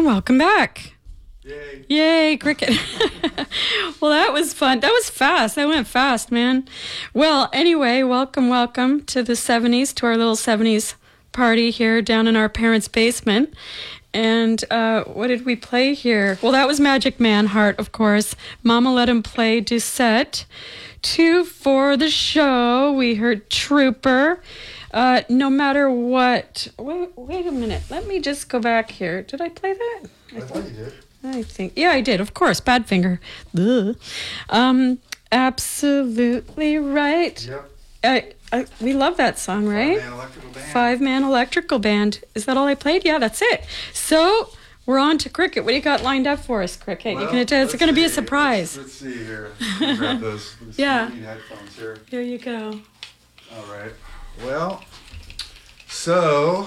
And welcome back. Yay. Yay, cricket. Well, that was fun. That was fast. That went fast, man. Well, anyway, welcome to the 70s, to our little 70s party here down in our parents' basement. And what did we play here? Well, that was Magic Man Heart, of course. Mama let him play Doucette. 2 for the show. We heard Trooper. No matter what. Wait a minute. Let me just go back here. Did I play that? I thought you did. I think. Yeah, I did. Of course. Badfinger. Ugh. Absolutely right. Yep. We love that song, right? 5-man electrical band. 5-man electrical band. Is that all I played? Yeah, that's it. So we're on to cricket. What do you got lined up for us, cricket? Well, It's going to be a surprise. Let's see here. Grab those Yeah. headphones here. Here you go. All right. Well, so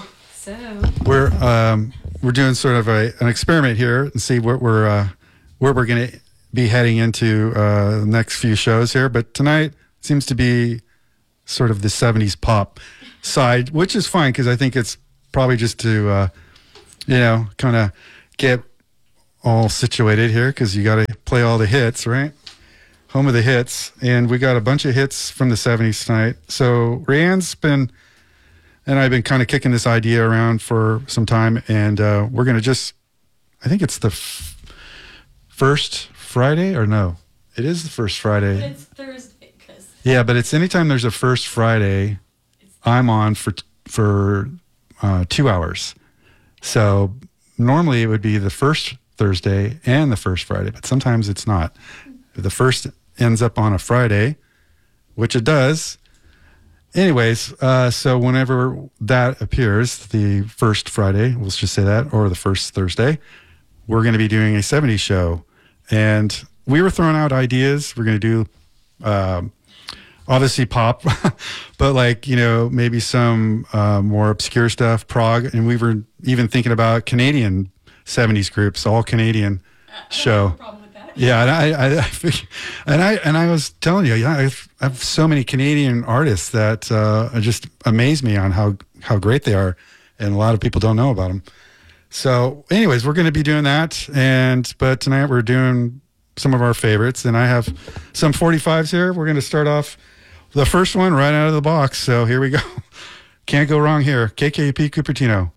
we're doing sort of an experiment here and see where we're going to be heading into the next few shows here. But tonight seems to be sort of the 70s pop side, which is fine because I think it's probably just to kind of get all situated here because you got to play all the hits, right? Home of the hits, and we got a bunch of hits from the 70s tonight. So Rayanne's and I've been kind of kicking this idea around for some time, and we're going to I think it's the first Friday, or no, it is the first Friday. But it's Thursday. Yeah, but it's anytime there's a first Friday, I'm on for 2 hours. So normally it would be the first Thursday and the first Friday, but sometimes it's not. The first ends up on a Friday, which it does. Anyways, so whenever that appears, the first Friday, let's just say that, or the first Thursday, we're going to be doing a 70s show. And we were throwing out ideas. We're going to do, obviously pop, but maybe some more obscure stuff, prog. And we were even thinking about Canadian 70s groups, all Canadian show. Yeah, and I was telling you, I have so many Canadian artists that just amaze me on how great they are, and a lot of people don't know about them. So, anyways, we're going to be doing that, but tonight we're doing some of our favorites, and I have some 45s here. We're going to start off the first one right out of the box. So here we go. Can't go wrong here. KKP Cupertino.